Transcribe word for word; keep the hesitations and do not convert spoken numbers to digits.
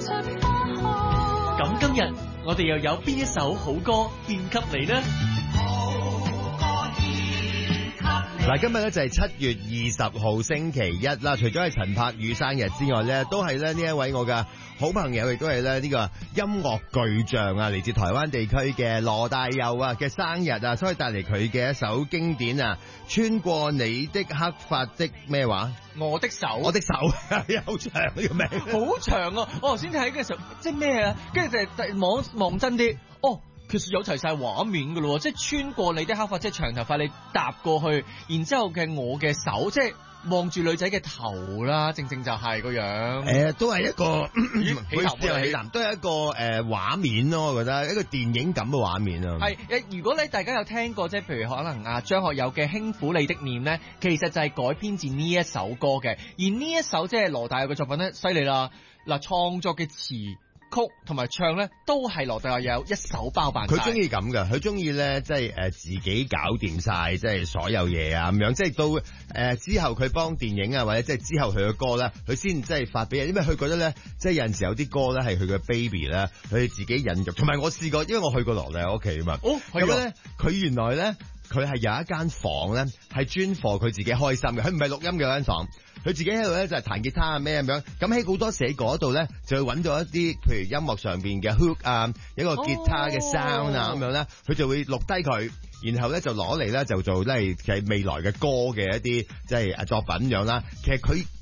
咁今日我哋又有邊一首好歌獻給你呢？ 嗱，今日咧就係七月二十號星期一啦。除咗係陳柏宇生日之外咧，都係咧呢一位我嘅好朋友，亦都係咧呢個音樂巨匠啊，嚟自台灣地區嘅羅大佑啊嘅生日啊，所以帶嚟佢嘅一首經典啊，穿過你的黑髮的咩話？ 我的手， 我的手，好長呢個名， 好長啊！我頭先睇嘅時候，即係咩啊？跟住就望望真啲，哦。其實有齊晒畫面噶咯，即係穿過你的黑髮，即係長頭髮，你搭過去，然之後嘅我嘅手，即係望住女仔嘅頭啦，正正就係個樣。誒、 呃，都係一個起頭起男，都係一個誒畫、呃、面咯，我覺得一個電影感嘅畫面啊。 係誒，如果你大家有聽過，即係譬如可能啊張學友嘅《輕撫你的臉》咧，其實就係改編自呢一首歌嘅，而呢一首即係羅大佑嘅作品咧，犀利啦！嗱，創作嘅詞曲同埋唱咧都係羅大佑一手包辦晒。佢中意咁噶，佢中意咧即係誒自己搞掂晒，即係所有嘢啊咁樣。即係到誒、呃、之後佢幫電影啊，或者即係之後佢嘅歌咧，佢先即係發俾人，因為佢覺得咧，即係有陣時有啲歌咧係佢嘅 baby 咧，佢自己引入。同埋我試過，因為我去過羅大佑屋企啊嘛。哦，咁咧佢原來咧佢係有一間房咧係專課佢自己開心嘅，佢唔係錄音嘅間房。佢自己喺度咧就係彈吉他啊咩咁樣，咁喺好多寫嗰度咧就會揾到一啲譬如音樂上邊嘅 hook 啊，一個吉他嘅 sound 啊咁樣咧，佢就會錄低佢，然後咧就攞嚟咧就做咧係未來嘅歌嘅一啲即係作品咁樣啦。其實佢